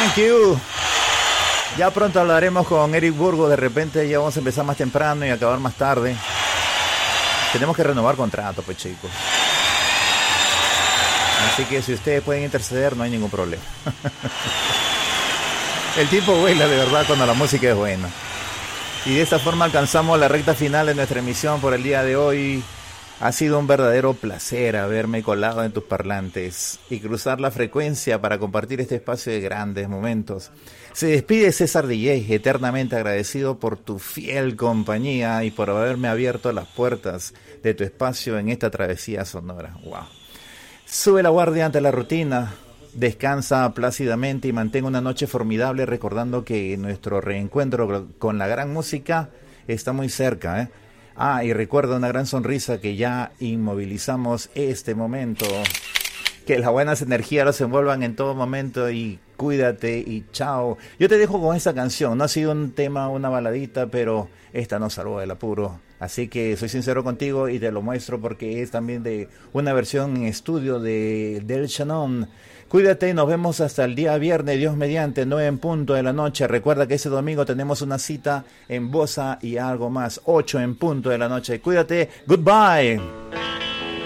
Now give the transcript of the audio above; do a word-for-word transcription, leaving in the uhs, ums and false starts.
Thank you. Ya pronto hablaremos con Eric Burgo. De repente ya vamos a empezar más temprano y acabar más tarde. Tenemos que renovar contrato, pues chicos. Así que si ustedes pueden interceder, no hay ningún problema. El tiempo vuela de verdad cuando la música es buena. Y de esta forma alcanzamos la recta final de nuestra emisión por el día de hoy. Ha sido un verdadero placer haberme colado en tus parlantes y cruzar la frecuencia para compartir este espacio de grandes momentos. Se despide César D J, eternamente agradecido por tu fiel compañía y por haberme abierto las puertas de tu espacio en esta travesía sonora. Wow. Sube la guardia ante la rutina, descansa plácidamente y mantén una noche formidable recordando que nuestro reencuentro con la gran música está muy cerca, ¿eh? Ah, y recuerda una gran sonrisa que ya inmovilizamos este momento. Que las buenas energías los envuelvan en todo momento y cuídate y chao. Yo te dejo con esta canción. No ha sido un tema, una baladita, pero esta nos salvó del apuro. Así que soy sincero contigo y te lo muestro porque es también de una versión en estudio de Del Shannon. Cuídate y nos vemos hasta el día viernes, Dios mediante, nueve en punto de la noche. Recuerda que ese domingo tenemos una cita en Bosa y algo más, ocho en punto de la noche. Cuídate, goodbye.